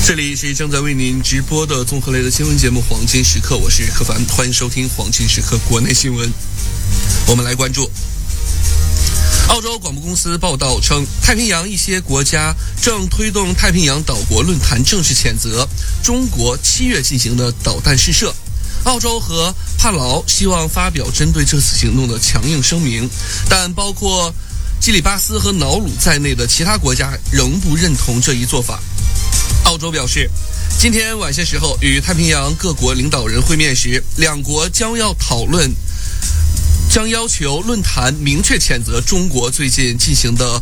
这里是正在为您直播的综合类的新闻节目《黄金时刻》，我是柯凡，欢迎收听《黄金时刻》国内新闻。我们来关注澳洲广播公司报道称，太平洋一些国家正推动太平洋岛国论坛正式谴责中国7月进行的导弹试射。澳洲和帕劳希望发表针对这次行动的强硬声明，但包括基里巴斯和瑙鲁在内的其他国家仍不认同这一做法。澳洲表示，今天晚些时候与太平洋各国领导人会面时，两国将要求论坛明确谴责中国最近进行的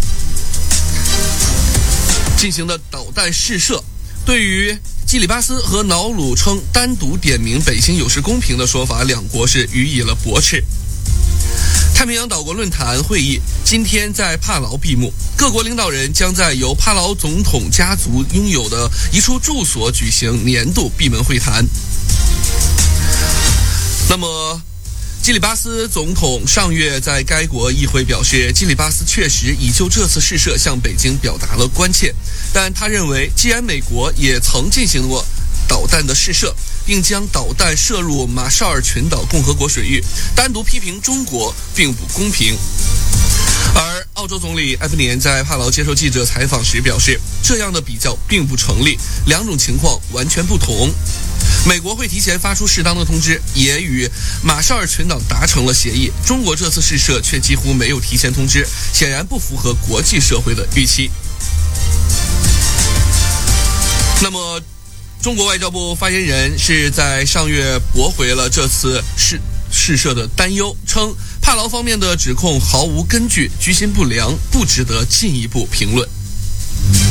导弹试射。对于基里巴斯和瑙鲁称单独点名北京有失公平的说法，两国是予以了驳斥。太平洋岛国论坛会议今天在帕劳闭幕，各国领导人将在由帕劳总统家族拥有的一处住所举行年度闭门会谈。那么基里巴斯总统上月在该国议会表示，基里巴斯确实已就这次试射向北京表达了关切，但他认为既然美国也曾进行过导弹的试射，并将导弹射入马绍尔群岛共和国水域，单独批评中国并不公平。而澳洲总理埃弗年在帕劳接受记者采访时表示，这样的比较并不成立，两种情况完全不同。美国会提前发出适当的通知，也与马绍尔群岛达成了协议，中国这次试射却几乎没有提前通知，显然不符合国际社会的预期。那么中国外交部发言人是在上月驳回了这次试射的担忧，称帕劳方面的指控毫无根据，居心不良，不值得进一步评论。